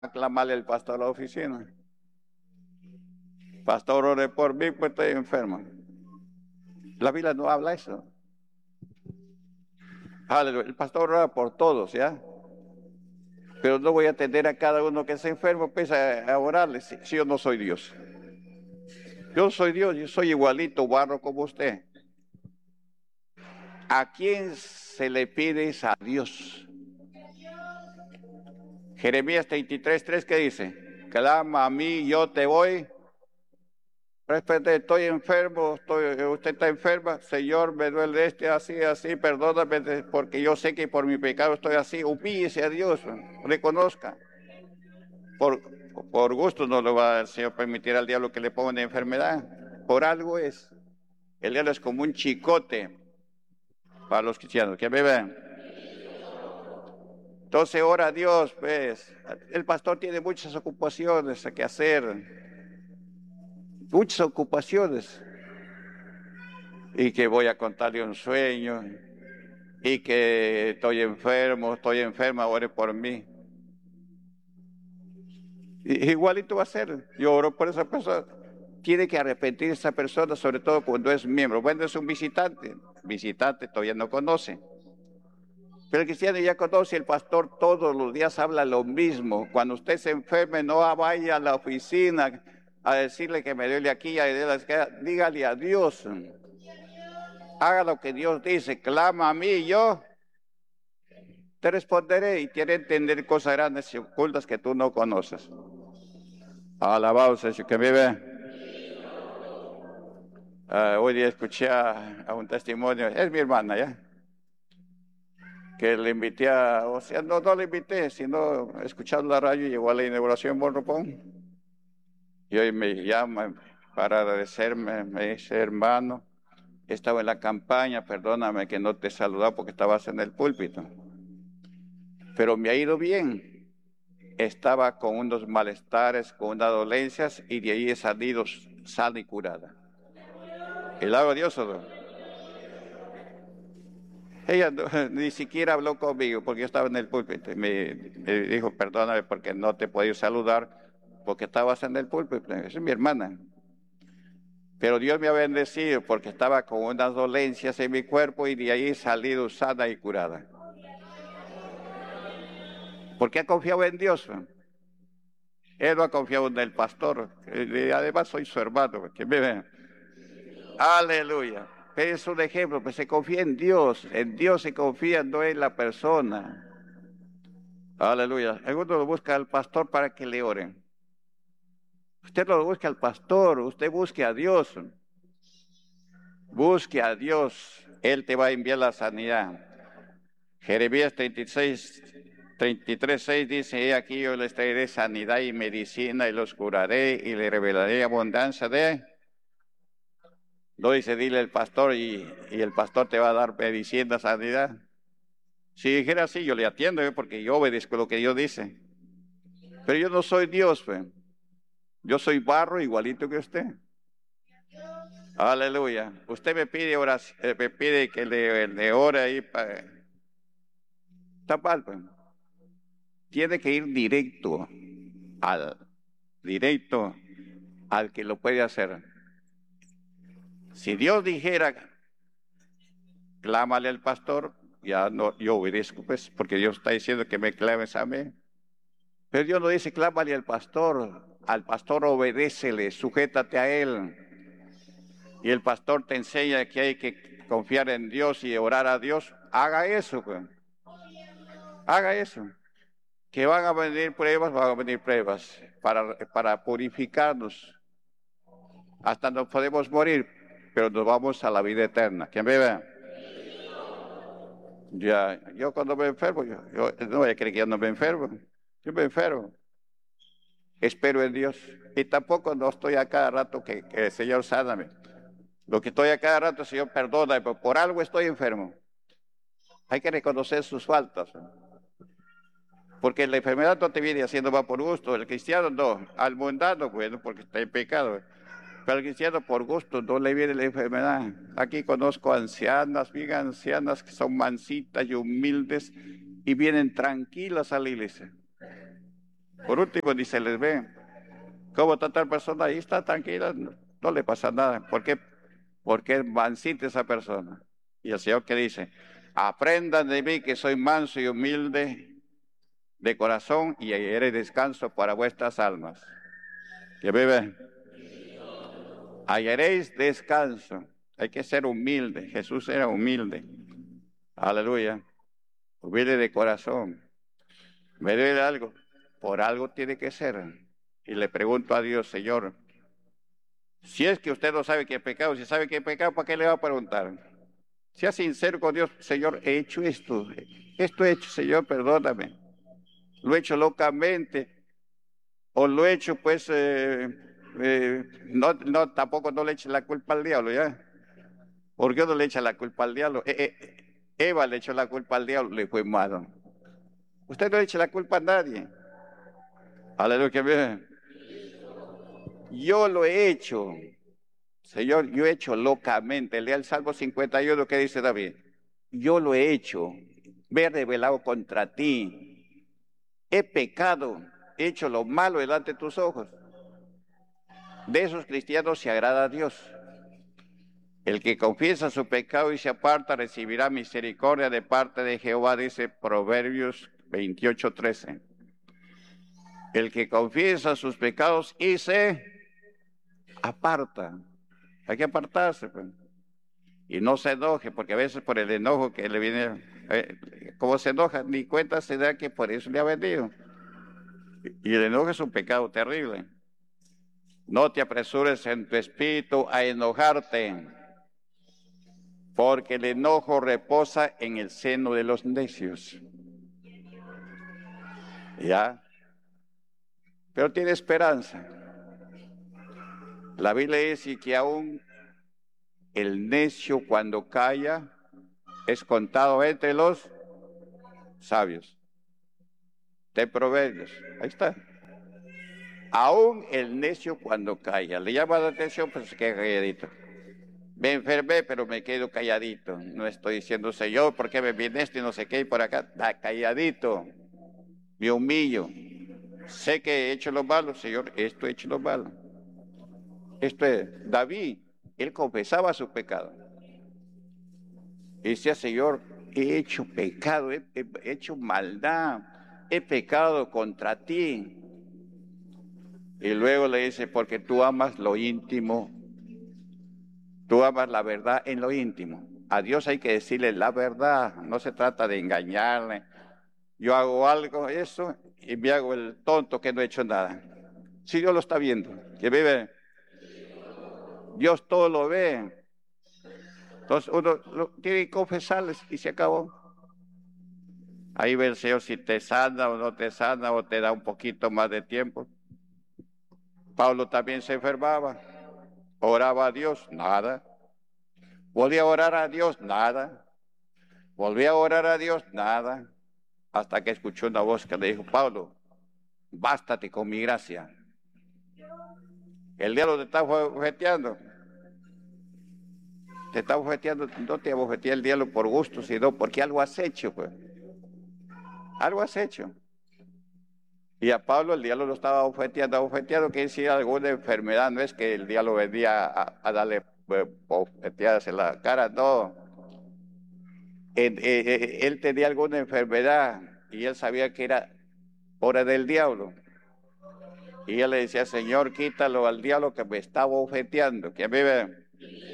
clamarle al pastor a la oficina. Pastor, ore por mí, pues estoy enfermo. La Biblia no habla eso. Aleluya. El pastor ora por todos, ¿ya? Pero no voy a atender a cada uno que está enfermo, pues a orarle, si yo no soy Dios. Yo soy Dios, yo soy igualito, barro como usted. ¿A quién se le pide es a Dios? Jeremías 33:3, ¿qué dice? Clama a mí, yo te voy. Respete, estoy enfermo, usted está enferma, Señor, me duele así, así, perdóname, porque yo sé que por mi pecado estoy así. Humíllese a Dios, reconozca. Por, por gusto no lo va el Señor permitir al diablo que le ponga una enfermedad. Por algo es. El diablo es como un chicote para los cristianos. ¿Que me ven? Entonces ora a Dios, pues. El pastor tiene muchas ocupaciones que hacer. Muchas ocupaciones. Y que voy a contarle un sueño. Y que estoy enferma, ore por mí. Igualito va a ser. Yo oro por esa persona. Tiene que arrepentir esa persona, sobre todo cuando es miembro. Bueno, es un visitante. Visitante todavía no conoce. Pero el cristiano ya conoce, el pastor todos los días habla lo mismo. Cuando usted se enferme, no vaya a la oficina a decirle que me duele aquí, dígale a Dios. Haga lo que Dios dice, clama a mí y yo te responderé y quiere entender cosas grandes y ocultas que tú no conoces. Alabado sea el que vive. Hoy día escuché a un testimonio, es mi hermana ya, que le invité o sea, no le invité, sino escuchando la radio, llegó a la inauguración en Bonropón. Y hoy me llama para agradecerme, me dice, hermano, estaba en la campaña, perdóname que no te he saludado porque estabas en el púlpito, pero me ha ido bien. Estaba con unos malestares, con unas dolencias, y de ahí he salido sana y curada. El hago Dios, ¿o no? Ella ni siquiera habló conmigo porque yo estaba en el púlpito. Y me dijo, perdóname porque no te he podido saludar porque estabas en el púlpito. Esa es mi hermana. Pero Dios me ha bendecido porque estaba con unas dolencias en mi cuerpo y de ahí he salido sana y curada. Porque ha confiado en Dios. Él no ha confiado en el pastor. Y además soy su hermano. Que me ve. Aleluya. Es un ejemplo, pues se confía en Dios. En Dios se confía, no en la persona. Aleluya. Algunos lo busca al pastor para que le oren. Usted no lo busca al pastor, usted busque a Dios. Busque a Dios. Él te va a enviar la sanidad. Jeremías 33:6 dice, he aquí yo les traeré sanidad y medicina y los curaré y le revelaré abundancia de... No dice, dile al pastor y el pastor te va a dar medicina, sanidad. Si dijera así, yo le atiendo, porque yo obedezco lo que Dios dice. Pero yo no soy Dios, pues. Yo soy barro igualito que usted. Aleluya. Usted me pide oración, me pide que le ore ahí para... Está mal, pues. Tiene que ir al, directo al que lo puede hacer. Si Dios dijera, clámale al pastor, ya no, yo obedezco, pues, porque Dios está diciendo que me clames a mí. Pero Dios no dice, clámale al pastor obedécele, sujétate a él. Y el pastor te enseña que hay que confiar en Dios y orar a Dios. Haga eso, pues. Haga eso. Que van a venir pruebas para purificarnos. Hasta nos podemos morir, pero nos vamos a la vida eterna. ¿Quién me ve? Ya, yo cuando me enfermo, yo no voy a creer que yo no me enfermo. Yo me enfermo. Espero en Dios. Y tampoco no estoy a cada rato que el Señor sáname. Lo que estoy a cada rato, Señor, perdona, pero por algo estoy enfermo. Hay que reconocer sus faltas. Porque la enfermedad no te viene haciendo más por gusto. El cristiano no. Al mundano, bueno, porque está en pecado. Pero al cristiano por gusto no le viene la enfermedad. Aquí conozco ancianas, bien ancianas, que son mansitas y humildes y vienen tranquilas a la iglesia. Por último, ni se les ve. ¿Cómo está tal persona? Ahí está tranquila, no le pasa nada. ¿Por qué? Porque es mansita esa persona. Y el Señor que dice, aprendan de mí que soy manso y humilde de corazón y hallaré descanso para vuestras almas. Que vive, hallaréis descanso. Hay que ser humilde. Jesús era humilde. Aleluya. Humilde de corazón. Me duele algo. Por algo tiene que ser. Y le pregunto a Dios, Señor, si es que usted no sabe qué es pecado, si sabe qué es pecado, ¿para qué le va a preguntar? Sea sincero con Dios, Señor, he hecho esto he hecho, Señor, perdóname. Lo he hecho locamente, o lo he hecho pues, tampoco no le eche la culpa al diablo, ¿ya? ¿Por qué no le echa la culpa al diablo? Eva le echó la culpa al diablo, le fue malo. Usted no le echa la culpa a nadie. Aleluya, bien. Yo lo he hecho, Señor, yo he hecho locamente. Lea el Salmo 51 que dice David. Yo lo he hecho, me he rebelado contra ti. He pecado, he hecho lo malo delante de tus ojos. De esos cristianos se agrada a Dios. El que confiesa su pecado y se aparta recibirá misericordia de parte de Jehová, dice Proverbios 28:13. El que confiesa sus pecados y se aparta. Hay que apartarse, pues. Y no se enoje, porque a veces por el enojo que le viene, como se enoja, ni cuenta se da que por eso le ha venido. Y el enojo es un pecado terrible. No te apresures en tu espíritu a enojarte, porque el enojo reposa en el seno de los necios. ¿Ya? Pero tiene esperanza. La Biblia dice que aún el necio cuando calla es contado entre los sabios. De Proverbios. Ahí está. Aún el necio cuando calla. Le llama la atención, pues se queda calladito. Me enfermé, pero me quedo calladito. No estoy diciendo, Señor, ¿por qué me viene esto y no sé qué? Y por acá, da calladito. Me humillo. Sé que he hecho lo malo, Señor, esto he hecho lo malo. Esto es, David, él confesaba su pecado. Y decía, Señor, he hecho pecado, he hecho maldad, he pecado contra ti. Y luego le dice, porque tú amas lo íntimo, tú amas la verdad en lo íntimo. A Dios hay que decirle la verdad, no se trata de engañarle. Yo hago algo, eso, y me hago el tonto que no he hecho nada. Si Dios lo está viendo, que vive, Dios todo lo ve. Entonces uno tiene que confesarles y se acabó. Ahí ve el Señor si te sana o no te sana o te da un poquito más de tiempo. Pablo también se enfermaba, oraba a Dios, nada. Volvía a orar a Dios, nada. Volvía a orar a Dios, nada. Hasta que escuchó una voz que le dijo, Pablo, bástate con mi gracia. El diablo te está bofeteando. Te está bofeteando, no te bofetea el diablo por gusto, sino porque algo has hecho, pues. Algo has hecho. Y a Pablo el diablo lo estaba bofeteando que decir alguna enfermedad, no es que el diablo venía a darle bofeteadas en la cara, no. Él tenía alguna enfermedad y él sabía que era hora del diablo. Y él le decía, Señor, quítalo al diablo que me está bofeteando, que vive.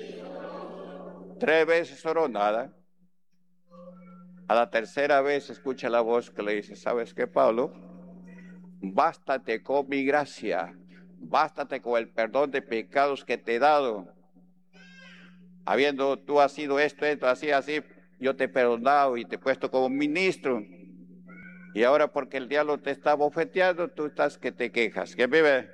3 veces oró, nada. A la tercera vez escucha la voz que le dice, ¿sabes qué, Pablo? Bástate con mi gracia, bástate con el perdón de pecados que te he dado. Habiendo tú has sido esto, así, yo te he perdonado y te he puesto como ministro. Y ahora porque el diablo te está bofeteando, tú estás que te quejas. ¿Qué vive?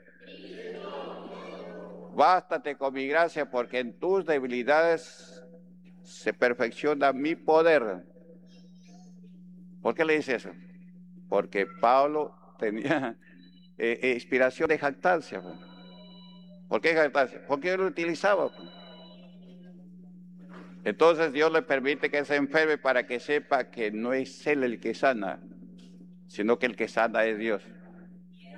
Bástate con mi gracia porque en tus debilidades se perfecciona mi poder. ¿Por qué le dice eso? Porque Pablo tenía inspiración de jactancia. ¿Por qué jactancia? Porque él lo utilizaba. Entonces Dios le permite que se enferme para que sepa que no es él el que sana, sino que el que sana es Dios.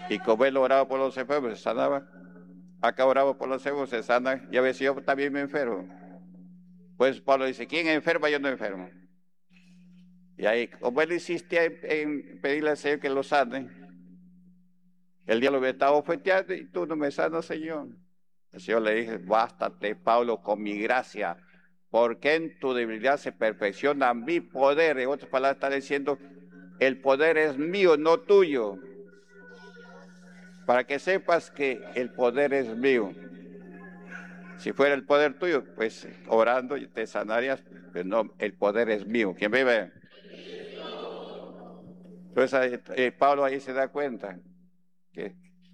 Y como él oraba por los enfermos, se sanaba. Acá oraba por los enfermos, se sana. Y a veces yo también me enfermo. Pues Pablo dice, ¿quién enferma? Yo no enfermo. Y ahí, como él insistía en pedirle al Señor que lo sane, el diablo me estaba ofendiendo y tú no me sanas, Señor. El Señor le dije, bástate, Pablo, con mi gracia, porque en tu debilidad se perfecciona mi poder. En otras palabras, está diciendo, el poder es mío, no tuyo. Para que sepas que el poder es mío. Si fuera el poder tuyo, pues orando te sanarías, pero no, el poder es mío. ¿Quién vive? Entonces Pablo ahí se da cuenta que,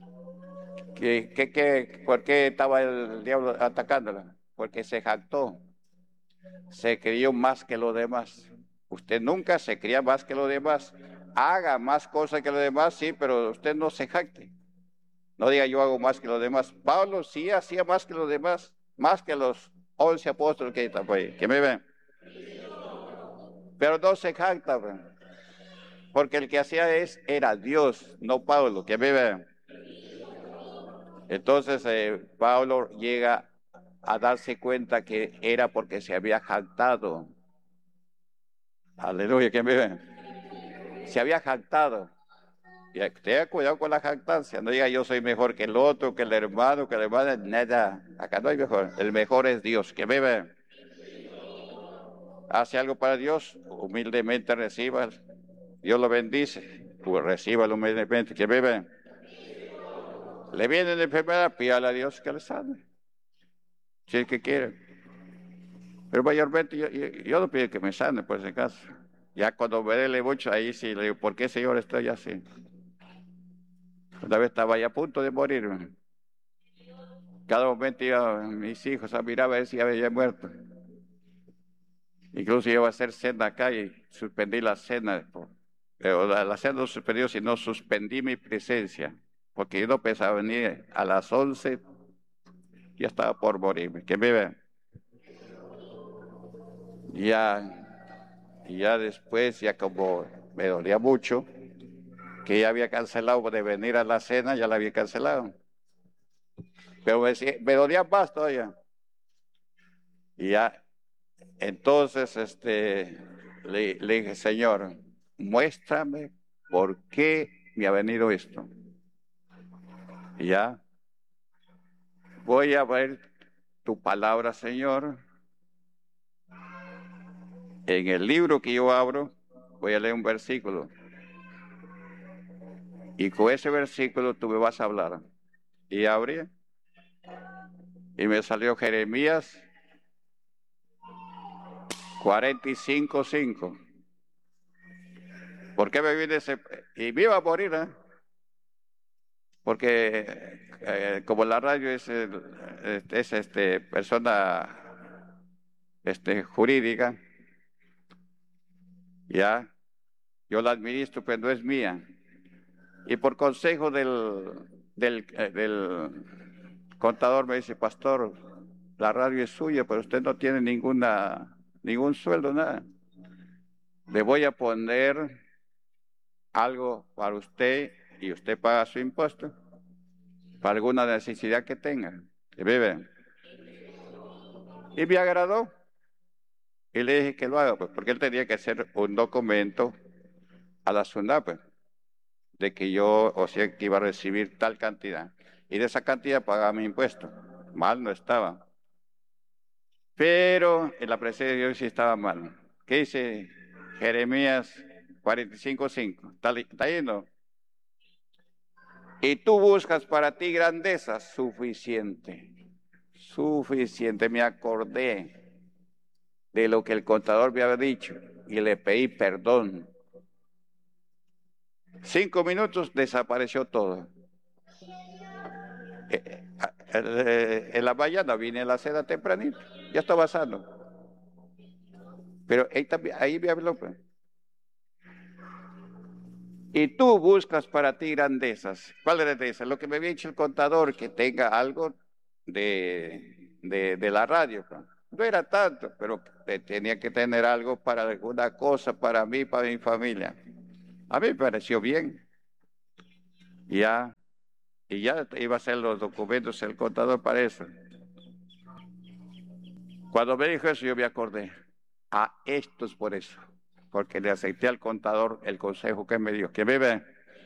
¿por qué estaba el diablo atacándola? Porque se jactó, se creyó más que los demás. Usted nunca se cría más que los demás. Haga más cosas que los demás, sí, pero usted no se jacte. No diga yo hago más que los demás. Pablo sí hacía más que los demás, más que los 11 apóstoles que están por ahí. ¿Que me ven? Pero no se jacta, porque el que hacía era Dios, no Pablo. ¿Que me ven? Entonces Pablo llega a darse cuenta que era porque se había jactado. Aleluya, ¿quién vive? Se había jactado. Y tenga cuidado con la jactancia. No diga yo soy mejor que el otro, que el hermano, que la hermana. Nada. Acá no hay mejor. El mejor es Dios. ¿Quién vive? Hace algo para Dios, humildemente reciba. Dios lo bendice. Pues recíbalo humildemente. ¿Quién vive? Le viene la enfermedad, pídale a Dios que le sane. Si es que quiere. Pero mayormente yo no pido que me sane, por si acaso. Ya cuando me duele mucho, ahí sí le digo, ¿por qué, Señor, estoy así? Una vez estaba ya a punto de morir. Cada momento iba mis hijos a mirar a ver si había muerto. Incluso iba a hacer cena acá y suspendí la cena. Pero la cena no suspendió, sino suspendí mi presencia. Porque yo no pensaba venir a las 11, ya estaba por morirme. ¿Quién vive? Ya, y ya después, ya como me dolía mucho, que ya había cancelado de venir a la cena, ya la había cancelado. Pero me dolía más todavía. Y ya, entonces, le dije, Señor, muéstrame por qué me ha venido esto. Y ya, voy a ver tu palabra, Señor. En el libro que yo abro, voy a leer un versículo. Y con ese versículo tú me vas a hablar. Y abrí, y me salió Jeremías 45:5. ¿Por qué me viene ese? Y me iba a morir, ¿eh? Porque como la radio es persona jurídica, ya, yo la administro, pero no es mía. Y por consejo del contador me dice, pastor, la radio es suya, pero usted no tiene ningún sueldo, nada. Le voy a poner algo para usted y usted paga su impuesto para alguna necesidad que tenga. Que vive. Y me agradó. Y le dije que lo haga, pues, porque él tenía que hacer un documento a la SUNAT, pues, de que yo, o sea, que iba a recibir tal cantidad. Y de esa cantidad pagaba mi impuesto. Mal no estaba. Pero en la presencia de Dios sí estaba mal. ¿Qué dice Jeremías 45:5? ¿Está yendo? Y tú buscas para ti grandeza suficiente. Suficiente. Me acordé de lo que el contador me había dicho y le pedí perdón. 5 minutos desapareció todo. En la mañana vine a la cena tempranito, ya estaba sano. Pero ahí me habló, pues. Y tú buscas para ti grandezas. ¿Cuál grandeza? Lo que me había dicho el contador, que tenga algo de la radio, pues. No era tanto, pero tenía que tener algo para alguna cosa, para mí, para mi familia. A mí me pareció bien. Ya. Y ya iba a hacer los documentos el contador para eso. Cuando me dijo eso, yo me acordé. Esto es por eso. Porque le acepté al contador el consejo que me dio. Que vive.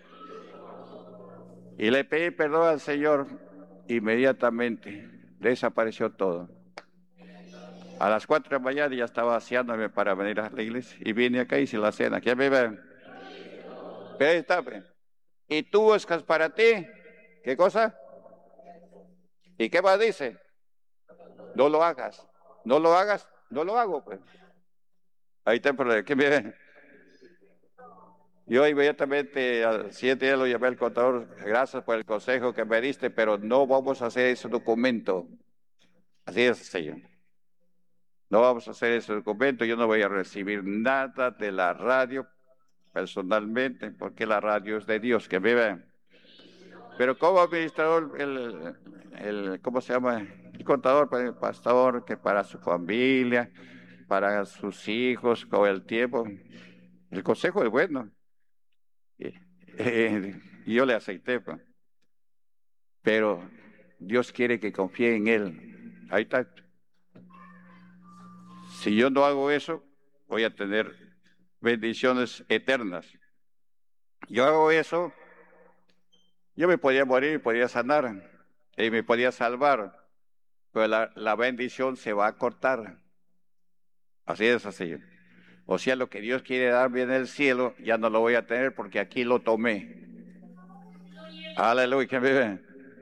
Y le pedí perdón al Señor. Inmediatamente desapareció todo. A las 4 de la mañana ya estaba aseándome para venir a la iglesia. Y vine acá y hice la cena. ¿Quién vive? Pero ahí está. Y tú buscas para ti. ¿Qué cosa? ¿Y qué más dice? No lo hagas. No lo hagas. No lo hago, pues. Ahí está el problema. ¿Quién vive? Yo inmediatamente al siguiente día lo llamé al contador. Gracias por el consejo que me diste, pero no vamos a hacer ese documento. Así es, señor. No vamos a hacer ese documento. Yo no voy a recibir nada de la radio personalmente, porque la radio es de Dios, que vive. Pero como administrador, ¿cómo se llama? El contador, el pastor, que para su familia, para sus hijos, con el tiempo, el consejo es bueno. Y yo le acepté, pues. Pero Dios quiere que confíe en Él. Ahí está. Si yo no hago eso, voy a tener bendiciones eternas. Yo hago eso, yo me podía morir, podía sanar y me podía salvar, pero la bendición se va a cortar. Así es así. O sea, lo que Dios quiere darme en el cielo, ya no lo voy a tener porque aquí lo tomé. Aleluya, que vive.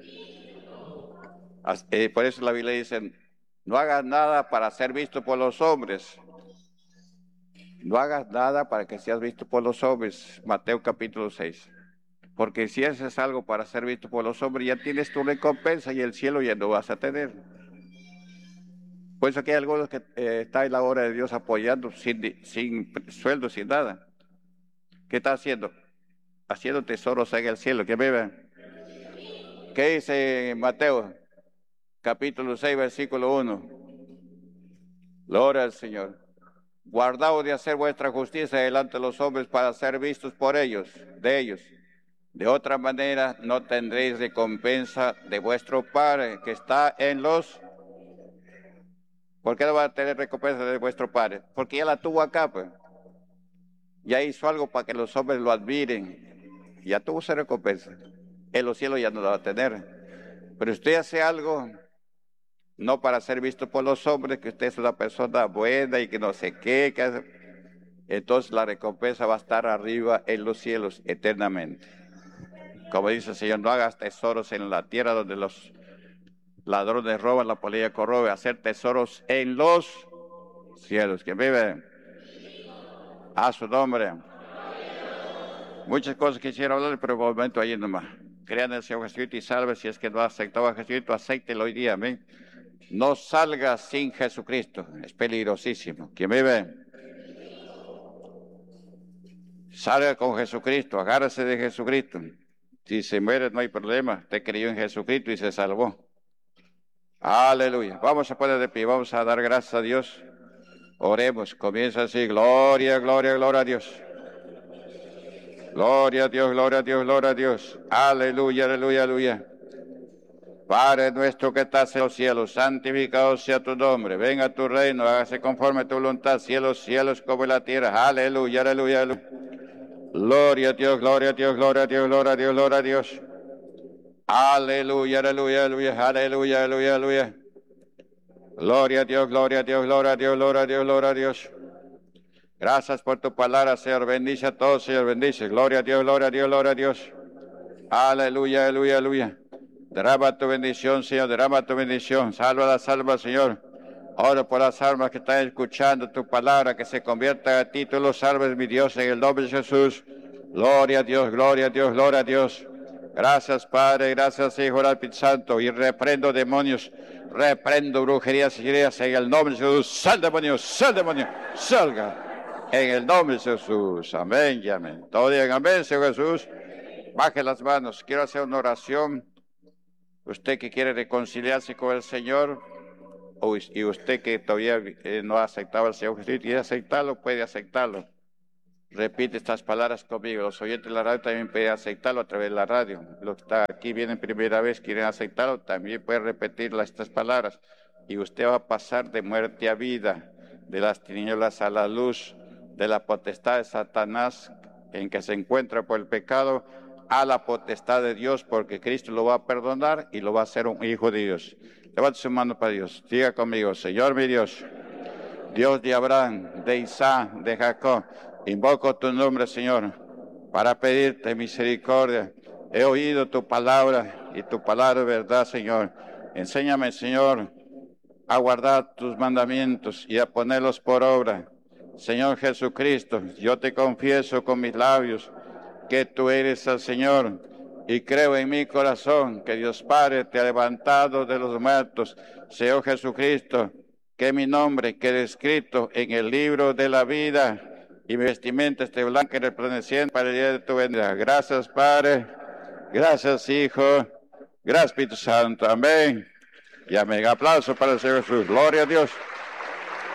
Por eso la Biblia dice, no hagas nada para ser visto por los hombres. No hagas nada para que seas visto por los hombres. Mateo capítulo 6. Porque si haces algo para ser visto por los hombres, ya tienes tu recompensa y el cielo ya no vas a tener. Por eso que hay algunos que están en la obra de Dios apoyando sin sueldo, sin nada. ¿Qué está haciendo? Haciendo tesoros en el cielo. ¿Qué vive? ¿Qué dice Mateo? Capítulo 6, versículo 1. Gloria al Señor. Guardaos de hacer vuestra justicia delante de los hombres para ser vistos por ellos, de ellos. De otra manera no tendréis recompensa de vuestro Padre que está en los... ¿Por qué no va a tener recompensa de vuestro Padre? Porque ya la tuvo acá, pues. Ya hizo algo para que los hombres lo admiren. Ya tuvo esa recompensa. En los cielos ya no la va a tener. Pero usted hace algo, no para ser visto por los hombres, que usted es una persona buena y que no sé qué, entonces la recompensa va a estar arriba en los cielos eternamente. Como dice el Señor, no hagas tesoros en la tierra donde los ladrones roban, la polilla corrobe, hacer tesoros en los cielos. ¿Quién vive? A su nombre. Muchas cosas quisiera hablar, pero por el momento ahí nomás. Crean en el Señor Jesucristo y salve. Si es que no ha aceptado a Jesucristo, acéptelo hoy día, amén. No salga sin Jesucristo, es peligrosísimo. ¿Quién vive? Salga con Jesucristo, agárrese de Jesucristo. Si se muere no hay problema, usted creyó en Jesucristo y se salvó. Aleluya. Vamos a poner de pie, vamos a dar gracias a Dios. Oremos, comienza así, gloria, gloria, gloria a Dios. Gloria a Dios, gloria a Dios, gloria a Dios. Aleluya, aleluya, aleluya. Padre nuestro que estás en los cielos, santificado sea tu nombre. Venga a tu reino, hágase conforme a tu voluntad, cielos, cielos como en la tierra. Aleluya, aleluya, aleluya. Gloria a Dios, gloria a Dios, gloria a Dios, gloria a Dios, gloria a Dios. Aleluya, aleluya, aleluya, aleluya, aleluya, aleluya. Gloria a Dios, gloria a Dios, gloria a Dios, gloria a Dios, gloria a Dios. Gracias por tu palabra, Señor. Bendice a todos, Señor. Bendice. Gloria a Dios, gloria a Dios, gloria a Dios. Aleluya, aleluya, aleluya. Derrama tu bendición, Señor. Derrama tu bendición. Salva, Señor. Oro por las almas que están escuchando tu palabra, que se convierta a ti. Tú los salves, mi Dios, en el nombre de Jesús. Gloria a Dios, gloria a Dios, gloria a Dios. Gracias, Padre. Gracias, Hijo del Espíritu Santo. Y reprendo demonios. Reprendo brujerías y ideas en el nombre de Jesús. Sal demonio, salga. En el nombre de Jesús. Amén y amén. Todo bien, amén, Señor Jesús. Baje las manos. Quiero hacer una oración. Usted que quiere reconciliarse con el Señor, y usted que todavía no ha aceptado al Señor Jesús, quiere aceptarlo, puede aceptarlo. Repite estas palabras conmigo. Los oyentes de la radio también pueden aceptarlo a través de la radio. Los que están aquí vienen primera vez, quieren aceptarlo, también pueden repetir estas palabras. Y usted va a pasar de muerte a vida, de las tinieblas a la luz, de la potestad de Satanás en que se encuentra por el pecado, a la potestad de Dios, porque Cristo lo va a perdonar y lo va a hacer un hijo de Dios. Levante su mano para Dios. Diga conmigo: Señor mi Dios, Dios de Abraham, de Isaac, de Jacob, invoco tu nombre, Señor, para pedirte misericordia. He oído tu palabra y tu palabra es verdad, Señor. Enséñame, Señor, a guardar tus mandamientos y a ponerlos por obra. Señor Jesucristo, yo te confieso con mis labios que tú eres el Señor, y creo en mi corazón que Dios Padre te ha levantado de los muertos. Señor Jesucristo, que mi nombre quede escrito en el libro de la vida y mi vestimenta esté blanca y resplandeciente para el día de tu venida. Gracias, Padre. Gracias, Hijo. Gracias, Espíritu Santo. Amén. Y amén. Aplauso para el Señor Jesús. Gloria a Dios.